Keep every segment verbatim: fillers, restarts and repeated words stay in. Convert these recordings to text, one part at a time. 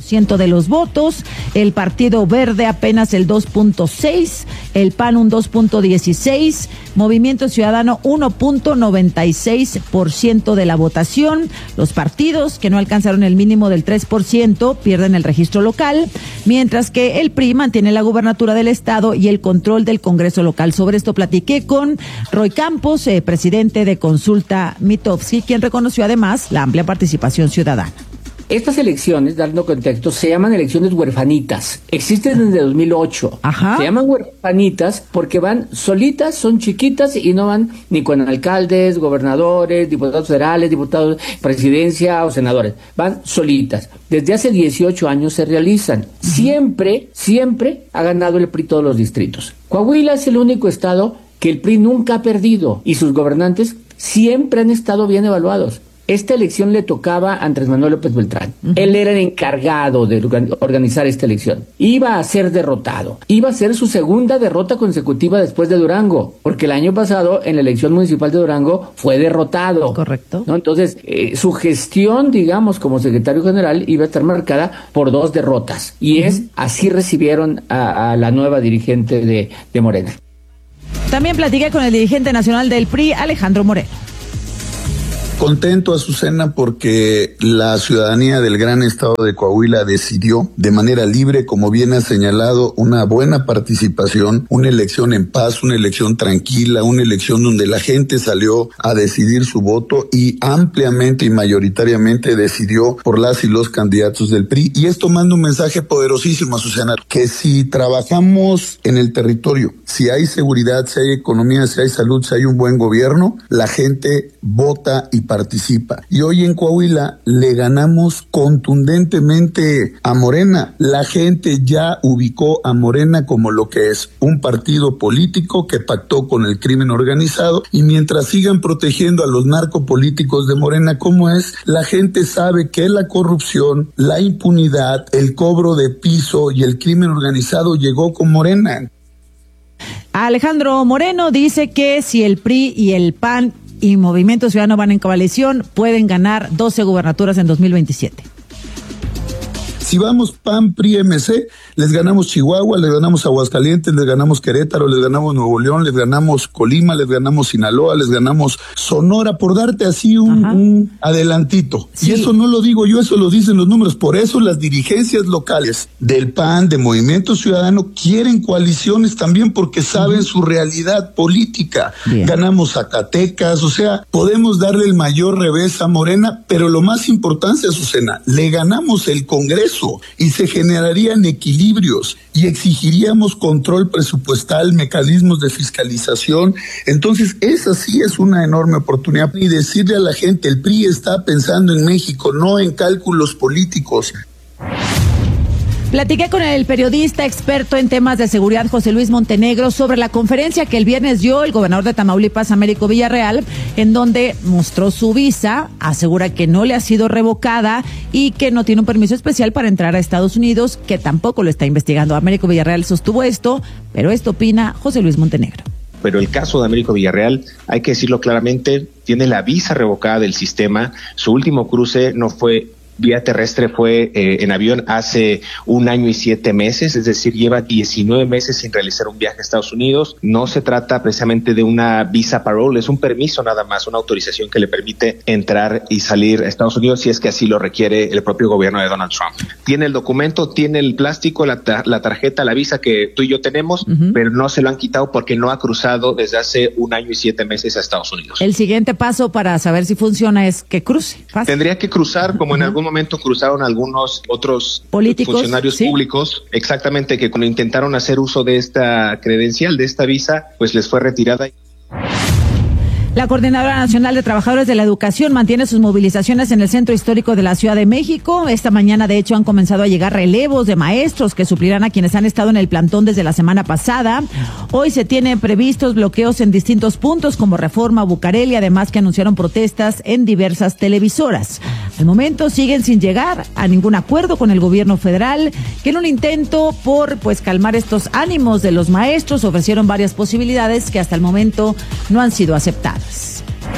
ciento de los votos, el Partido Verde apenas el dos punto seis, el P A N un dos punto dieciséis, Movimiento Ciudadano uno punto noventa y seis por ciento de la votación. Los partidos que no alcanzaron el mínimo del tres por ciento pierden el registro local, mientras que el P R I mantiene la gubernatura del estado y el control del Congreso local. Sobre esto platiqué con Roy Campos, eh, presidente de Consulta Mitofsky, quien reconoció además la amplia participación ciudadana. Estas elecciones, dando contexto, se llaman elecciones huerfanitas. Existen desde dos mil ocho. Ajá. Se llaman huerfanitas porque van solitas, son chiquitas y no van ni con alcaldes, gobernadores, diputados federales, diputados, presidencia o senadores. Van solitas. Desde hace dieciocho años se realizan. Siempre, siempre ha ganado el P R I todos los distritos. Coahuila es el único estado que el P R I nunca ha perdido y sus gobernantes siempre han estado bien evaluados. Esta elección le tocaba a Andrés Manuel López Beltrán. Uh-huh. Él era el encargado de organizar esta elección. Iba a ser derrotado. Iba a ser su segunda derrota consecutiva después de Durango, porque el año pasado en la elección municipal de Durango fue derrotado. Correcto. ¿No? Entonces, eh, su gestión, digamos, como secretario general iba a estar marcada por dos derrotas. Y uh-huh. es así recibieron a, a la nueva dirigente de, de Morena. También platiqué con el dirigente nacional del P R I, Alejandro Moreno. Contento, Azucena, porque la ciudadanía del gran estado de Coahuila decidió de manera libre, como bien ha señalado, una buena participación, una elección en paz, una elección tranquila, una elección donde la gente salió a decidir su voto y ampliamente y mayoritariamente decidió por las y los candidatos del P R I. Y esto manda un mensaje poderosísimo, Azucena, que si trabajamos en el territorio, si hay seguridad, si hay economía, si hay salud, si hay un buen gobierno, la gente vota y participa. Y hoy en Coahuila le ganamos contundentemente a Morena. La gente ya ubicó a Morena como lo que es, un partido político que pactó con el crimen organizado, y mientras sigan protegiendo a los narcopolíticos de Morena como es, la gente sabe que la corrupción, la impunidad, el cobro de piso y el crimen organizado llegó con Morena. Alejandro Moreno dice que si el P R I y el P A N y Movimiento Ciudadano van en coalición, pueden ganar doce gubernaturas en dos mil veintisiete. Si vamos P A N, P R I, M C, les ganamos Chihuahua, les ganamos Aguascalientes, les ganamos Querétaro, les ganamos Nuevo León, les ganamos Colima, les ganamos Sinaloa, les ganamos Sonora, por darte así un, un adelantito. Sí. Y eso no lo digo yo, eso lo dicen los números. Por eso las dirigencias locales del P A N, de Movimiento Ciudadano, quieren coaliciones también porque saben uh-huh. su realidad política. Bien. Ganamos Zacatecas, o sea, podemos darle el mayor revés a Morena, pero lo más importante, Azucena, le ganamos el Congreso y se generarían equilibrios y exigiríamos control presupuestal, mecanismos de fiscalización. Entonces, esa sí es una enorme oportunidad. Y decirle a la gente, el P R I está pensando en México, no en cálculos políticos. Platiqué con el periodista experto en temas de seguridad José Luis Montenegro sobre la conferencia que el viernes dio el gobernador de Tamaulipas, Américo Villarreal, en donde mostró su visa, asegura que no le ha sido revocada y que no tiene un permiso especial para entrar a Estados Unidos, que tampoco lo está investigando. Américo Villarreal sostuvo esto, pero esto opina José Luis Montenegro. Pero el caso de Américo Villarreal, hay que decirlo claramente, tiene la visa revocada del sistema. Su último cruce no fue vía terrestre, fue eh, en avión hace un año y siete meses, es decir, lleva diecinueve meses sin realizar un viaje a Estados Unidos. No se trata precisamente de una visa parole, es un permiso nada más, una autorización que le permite entrar y salir a Estados Unidos si es que así lo requiere el propio gobierno de Donald Trump. Tiene el documento, tiene el plástico, la, ta- la tarjeta, la visa que tú y yo tenemos, uh-huh. pero no se lo han quitado porque no ha cruzado desde hace un año y siete meses a Estados Unidos. El siguiente paso para saber si funciona es que cruce. Pasa. Tendría que cruzar, como uh-huh. en algún momento cruzaron algunos otros políticos, funcionarios ¿sí? públicos, exactamente, que cuando intentaron hacer uso de esta credencial, de esta visa, pues les fue retirada. La Coordinadora Nacional de Trabajadores de la Educación mantiene sus movilizaciones en el Centro Histórico de la Ciudad de México. Esta mañana, de hecho, han comenzado a llegar relevos de maestros que suplirán a quienes han estado en el plantón desde la semana pasada. Hoy se tienen previstos bloqueos en distintos puntos como Reforma, Bucareli, además que anunciaron protestas en diversas televisoras. Al momento siguen sin llegar a ningún acuerdo con el gobierno federal, que en un intento por pues calmar estos ánimos de los maestros ofrecieron varias posibilidades que hasta el momento no han sido aceptadas.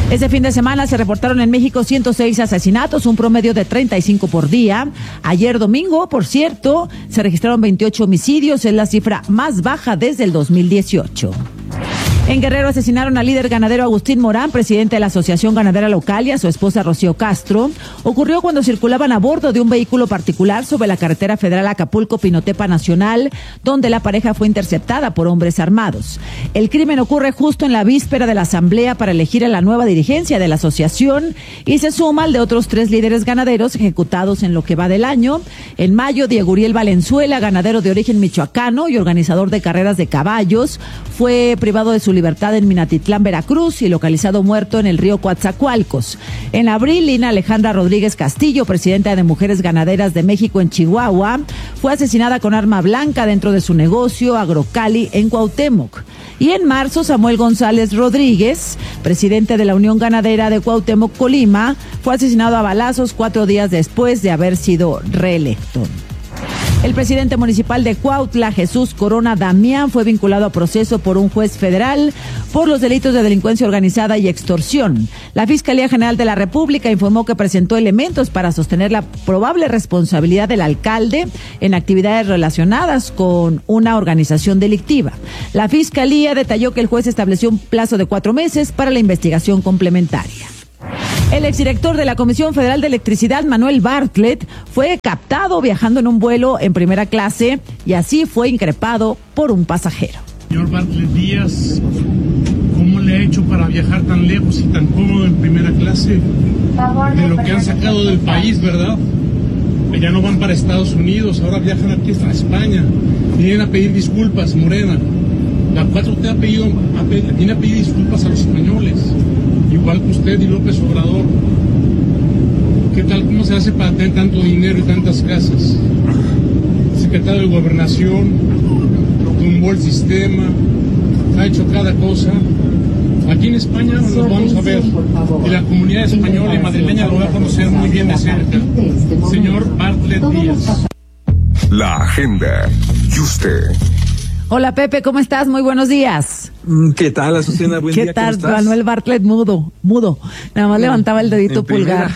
Este fin de semana se reportaron en México ciento seis asesinatos, un promedio de treinta y cinco por día. Ayer domingo, por cierto, se registraron veintiocho homicidios, es la cifra más baja desde el dos mil dieciocho. En Guerrero asesinaron al líder ganadero Agustín Morán, presidente de la Asociación Ganadera Local, y a su esposa Rocío Castro. Ocurrió cuando circulaban a bordo de un vehículo particular sobre la carretera federal Acapulco-Pinotepa Nacional, donde la pareja fue interceptada por hombres armados. El crimen ocurre justo en la víspera de la asamblea para elegir a la nueva dirigencia de la asociación y se suma al de otros tres líderes ganaderos ejecutados en lo que va del año. En mayo, Diego Uriel Valenzuela, ganadero de origen michoacano y organizador de carreras de caballos, fue privado de su libertad en Minatitlán, Veracruz, y localizado muerto en el río Coatzacoalcos. En abril, Lina Alejandra Rodríguez Castillo, presidenta de Mujeres Ganaderas de México en Chihuahua, fue asesinada con arma blanca dentro de su negocio Agrocali en Cuauhtémoc. Y en marzo, Samuel González Rodríguez, presidente de la Unión Ganadera de Cuauhtémoc, Colima, fue asesinado a balazos cuatro días después de haber sido reelecto. El presidente municipal de Cuautla, Jesús Corona Damián, fue vinculado a proceso por un juez federal por los delitos de delincuencia organizada y extorsión. La Fiscalía General de la República informó que presentó elementos para sostener la probable responsabilidad del alcalde en actividades relacionadas con una organización delictiva. La Fiscalía detalló que el juez estableció un plazo de cuatro meses para la investigación complementaria. El exdirector de la Comisión Federal de Electricidad, Manuel Bartlett, fue captado viajando en un vuelo en primera clase y así fue increpado por un pasajero. Señor Bartlett Díaz, ¿cómo le ha hecho para viajar tan lejos y tan cómodo en primera clase? De lo que han sacado del país, ¿verdad? Ya no van para Estados Unidos, ahora viajan aquí hasta España. Vienen a pedir disculpas, Morena. La cuatro T ha pedido, ha pedido, viene a pedir disculpas a los españoles. Igual que usted y López Obrador. ¿Qué tal? ¿Cómo se hace para tener tanto dinero y tantas casas? El secretario de Gobernación tumbó el sistema, ha hecho cada cosa. Aquí en España nos vamos a ver. Y la comunidad española y madrileña lo va a conocer muy bien de cerca. Señor Bartlett Díaz. La agenda. Y usted. Hola Pepe, ¿cómo estás? Muy buenos días. ¿Qué tal, Azucena? Buen ¿Qué día, tal, ¿cómo estás? Manuel Bartlett? Mudo, mudo. Nada más no, levantaba el dedito pulgar.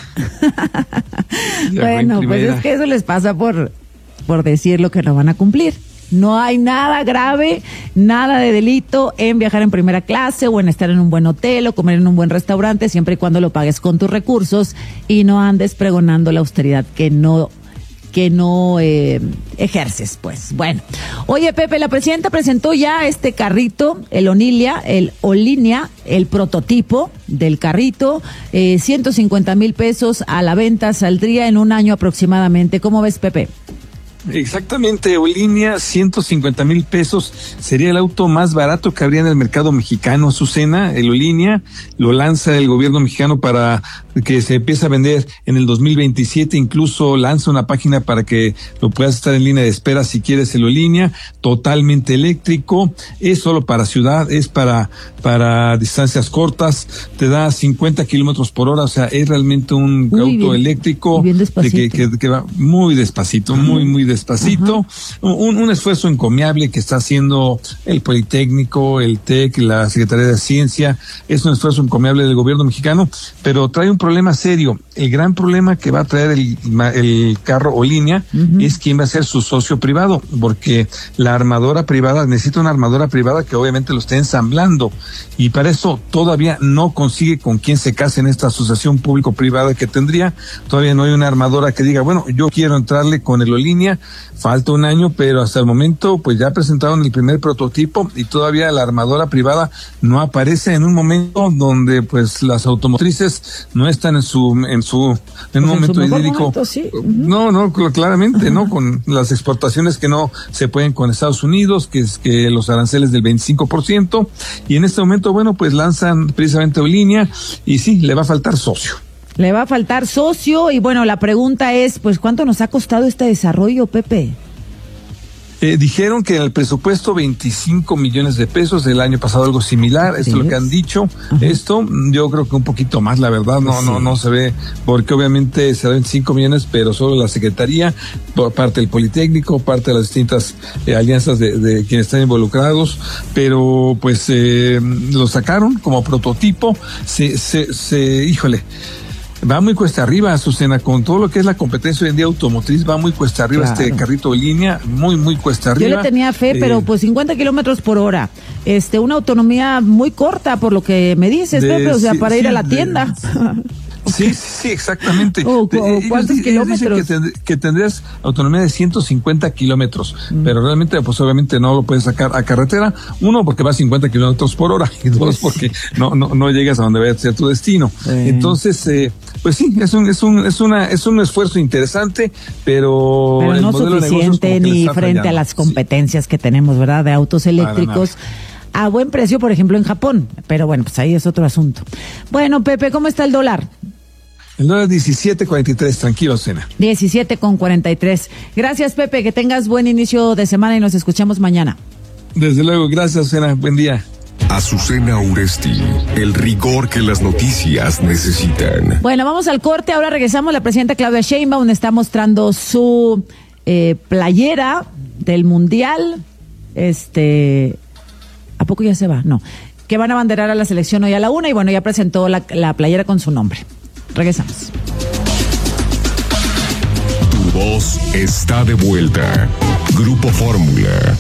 Bueno, pues es que eso les pasa por, por decir lo que no van a cumplir. No hay nada grave, nada de delito en viajar en primera clase o en estar en un buen hotel o comer en un buen restaurante, siempre y cuando lo pagues con tus recursos y no andes pregonando la austeridad que no que no eh, ejerces, pues. Bueno, oye Pepe, la presidenta presentó ya este carrito, el Onilia, el Olinia, el prototipo del carrito, eh, ciento cincuenta mil pesos a la venta, saldría en un año aproximadamente. ¿Cómo ves, Pepe? Exactamente, Olinia, ciento cincuenta mil pesos, sería el auto más barato que habría en el mercado mexicano, Azucena. El Olinia lo lanza el gobierno mexicano para que se empiece a vender en el dos mil veintisiete, incluso lanza una página para que lo puedas estar en línea de espera si quieres el Olinia, totalmente eléctrico, es solo para ciudad, es para para distancias cortas, te da cincuenta kilómetros por hora, o sea, es realmente un Uy, auto bien, eléctrico bien despacito. De que, que, que va muy despacito, muy, muy despacito, un, un esfuerzo encomiable que está haciendo el Politécnico, el TEC, la Secretaría de Ciencia, es un esfuerzo encomiable del gobierno mexicano, pero trae un problema serio. El gran problema que va a traer el, el carro Olinia uh-huh. es quién va a ser su socio privado, porque la armadora privada necesita una armadora privada que obviamente lo esté ensamblando, y para eso todavía no consigue con quién se case en esta asociación público-privada que tendría. Todavía no hay una armadora que diga, bueno, yo quiero entrarle con el Olinia, falta un año, pero hasta el momento pues ya presentaron el primer prototipo y todavía la armadora privada no aparece en un momento donde pues las automotrices no están en su en su en pues un momento en idílico. Momento, sí. uh-huh. No, no, claramente, uh-huh. no, con las exportaciones que no se pueden con Estados Unidos, que es que los aranceles del veinticinco por ciento, y en este momento, bueno, pues lanzan precisamente Olinia y sí, le va a faltar socio. Le va a faltar socio y bueno, la pregunta es, pues, ¿cuánto nos ha costado este desarrollo, Pepe? Eh, dijeron que en el presupuesto veinticinco millones de pesos, el año pasado algo similar, esto es lo que han dicho. Uh-huh. Esto yo creo que un poquito más, la verdad, no, sí. no, no se ve, porque obviamente se da veinticinco millones, pero solo la Secretaría, por parte del Politécnico, parte de las distintas eh, alianzas de, de quienes están involucrados, pero pues eh, lo sacaron como prototipo, se, se, se, híjole, va muy cuesta arriba, Azucena, con todo lo que es la competencia hoy en día automotriz, va muy cuesta arriba claro. este carrito de línea, muy, muy cuesta arriba. Yo le tenía fe, eh, pero pues cincuenta kilómetros por hora, este, una autonomía muy corta por lo que me dices, de, Pepe, o sea, sí, para sí, ir a la tienda. De, Sí, sí, sí, exactamente. Oh, oh, ¿Cuántos ellos, kilómetros? Ellos dicen que, tend- que tendrías autonomía de ciento cincuenta kilómetros, mm. pero realmente, pues obviamente no lo puedes sacar a carretera. Uno, porque va a cincuenta kilómetros por hora, y dos, porque no, no, no llegas a donde vaya a ser tu destino. Sí. Entonces, eh, pues sí, es un, es un, es una, es un esfuerzo interesante, pero, pero el no modelo suficiente de ni frente fallando. A las competencias sí. que tenemos, ¿verdad? De autos eléctricos. A buen precio, por ejemplo, en Japón. Pero bueno, pues ahí es otro asunto. Bueno, Pepe, ¿cómo está el dólar? El dólar diecisiete cuarenta y tres, tranquilo, Cena. diecisiete con cuarenta y tres. Gracias, Pepe, que tengas buen inicio de semana y nos escuchamos mañana. Desde luego, gracias, Cena, buen día. Azucena Uresti, el rigor que las noticias necesitan. Bueno, vamos al corte, ahora regresamos. La presidenta Claudia Sheinbaum está mostrando su eh, playera del Mundial. Este, ¿a poco ya se va? No. Que van a abanderar a la selección hoy a la una y bueno, ya presentó la, la playera con su nombre. Regresamos. Tu voz está de vuelta. Grupo Fórmula.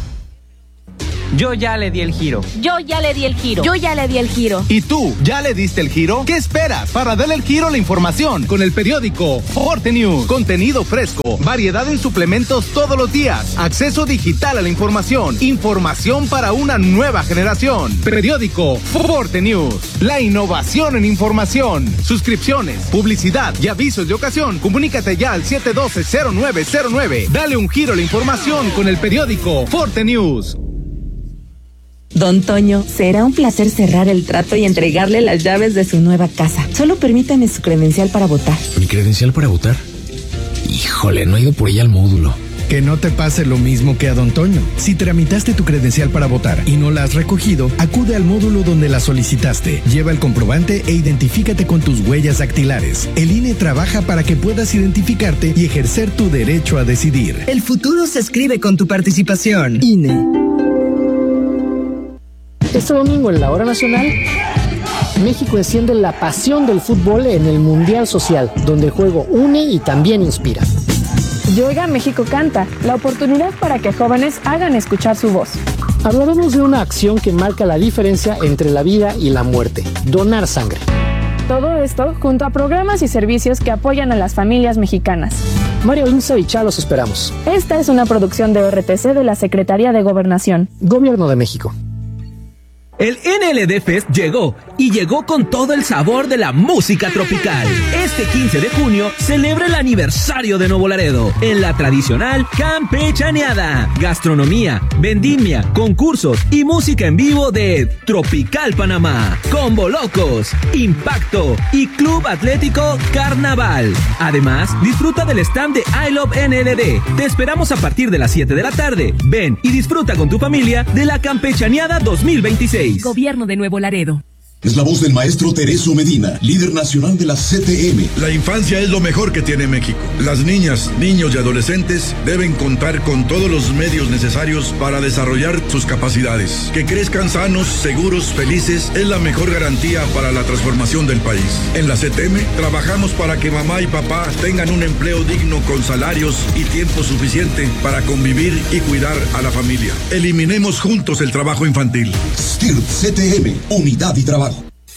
Yo ya le di el giro. Yo ya le di el giro. Yo ya le di el giro. ¿Y tú, ya le diste el giro? ¿Qué esperas para darle el giro a la información? Con el periódico Forte News. Contenido fresco, variedad en suplementos todos los días, acceso digital a la información, información para una nueva generación. Periódico Forte News. La innovación en información. Suscripciones, publicidad y avisos de ocasión. Comunícate ya al siete uno dos cero nueve cero nueve. Dale un giro a la información con el periódico Forte News. Don Toño, será un placer cerrar el trato y entregarle las llaves de su nueva casa. Solo permítame su credencial para votar. ¿Mi credencial para votar? Híjole, no he ido por ella al módulo. Que no te pase lo mismo que a Don Toño. Si tramitaste tu credencial para votar y no la has recogido, acude al módulo donde la solicitaste. Lleva el comprobante e identifícate con tus huellas dactilares. El I N E trabaja para que puedas identificarte y ejercer tu derecho a decidir. El futuro se escribe con tu participación. I N E. Este domingo en la Hora Nacional, México enciende la pasión del fútbol en el Mundial Social, donde el juego une y también inspira. Yoga México Canta, la oportunidad para que jóvenes hagan escuchar su voz. Hablaremos de una acción que marca la diferencia entre la vida y la muerte, donar sangre. Todo esto junto a programas y servicios que apoyan a las familias mexicanas. Mario Inza y Cha los esperamos. Esta es una producción de O R T C de la Secretaría de Gobernación. Gobierno de México. El N L D Fest llegó y llegó con todo el sabor de la música tropical. Este quince de junio celebra el aniversario de Nuevo Laredo en la tradicional campechaneada. Gastronomía, vendimia, concursos y música en vivo de Tropical Panamá, Combo Locos, Impacto y Club Atlético Carnaval. Además, disfruta del stand de I Love N L D. Te esperamos a partir de las siete de la tarde. Ven y disfruta con tu familia de la campechaneada dos mil veintiséis. Gobierno de Nuevo Laredo. Es la voz del maestro Tereso Medina, líder nacional de la C T M. La infancia es lo mejor que tiene México. Las niñas, niños y adolescentes deben contar con todos los medios necesarios para desarrollar sus capacidades. Que crezcan sanos, seguros, felices es la mejor garantía para la transformación del país. En la C T M trabajamos para que mamá y papá tengan un empleo digno con salarios y tiempo suficiente para convivir y cuidar a la familia. Eliminemos juntos el trabajo infantil. S T I R P C T M, unidad y trabajo.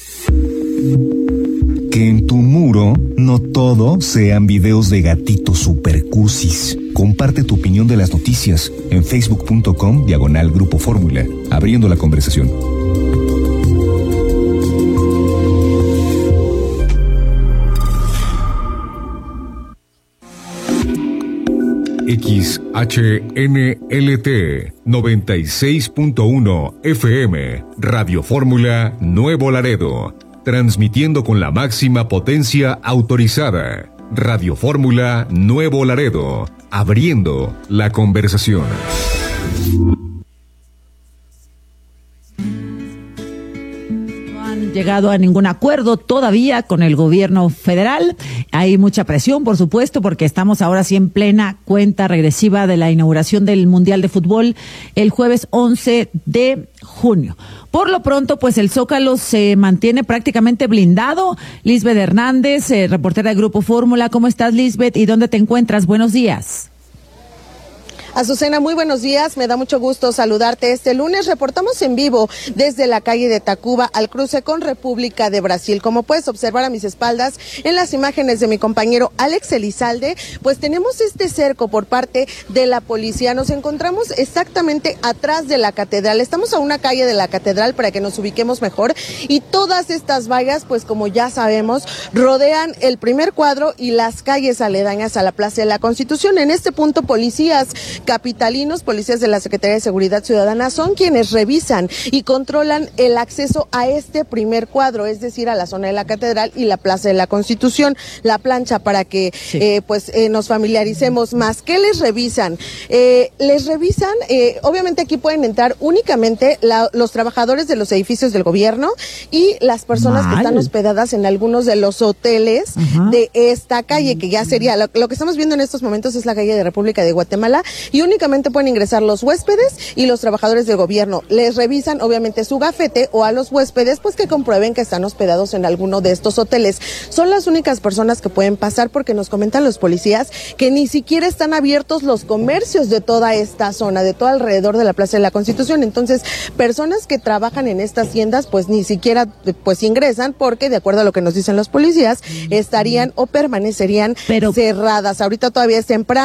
Que en tu muro no todo sean videos de gatitos supercusis. Comparte tu opinión de las noticias en facebook.com diagonal Grupo Fórmula, abriendo la conversación. X H N L T noventa y seis punto uno F M, Radio Fórmula Nuevo Laredo, transmitiendo con la máxima potencia autorizada. Radio Fórmula Nuevo Laredo, abriendo la conversación. Llegado a ningún acuerdo todavía con el gobierno federal. Hay mucha presión, por supuesto, porque estamos ahora sí en plena cuenta regresiva de la inauguración del Mundial de Fútbol el jueves once de junio. Por lo pronto, pues el Zócalo se mantiene prácticamente blindado. Lisbeth Hernández, eh, reportera de Grupo Fórmula. ¿Cómo estás, Lisbeth? ¿Y dónde te encuentras? Buenos días. Azucena, muy buenos días, me da mucho gusto saludarte. Este lunes reportamos en vivo desde la calle de Tacuba al cruce con República de Brasil. Como puedes observar a mis espaldas en las imágenes de mi compañero Alex Elizalde, pues tenemos este cerco por parte de la policía. Nos encontramos exactamente atrás de la catedral, estamos a una calle de la catedral para que nos ubiquemos mejor, y todas estas vallas, pues como ya sabemos, rodean el primer cuadro y las calles aledañas a la Plaza de la Constitución. En este punto, policías capitalinos, policías de la Secretaría de Seguridad Ciudadana, son quienes revisan y controlan el acceso a este primer cuadro, es decir, a la zona de la Catedral y la Plaza de la Constitución. La plancha para que sí. eh, pues eh, nos familiaricemos más. ¿Qué les revisan? Eh, les revisan, eh, obviamente aquí pueden entrar únicamente la, los trabajadores de los edificios del gobierno y las personas Mal. que están hospedadas en algunos de los hoteles uh-huh. de esta calle, que ya sería, lo, lo que estamos viendo en estos momentos es la calle de República de Guatemala, y únicamente pueden ingresar los huéspedes y los trabajadores del gobierno. Les revisan obviamente su gafete, o a los huéspedes pues que comprueben que están hospedados en alguno de estos hoteles. Son las únicas personas que pueden pasar, porque nos comentan los policías que ni siquiera están abiertos los comercios de toda esta zona, de todo alrededor de la Plaza de la Constitución. Entonces, personas que trabajan en estas tiendas pues ni siquiera pues ingresan, porque de acuerdo a lo que nos dicen los policías estarían o permanecerían Pero... cerradas. Ahorita todavía es temprano.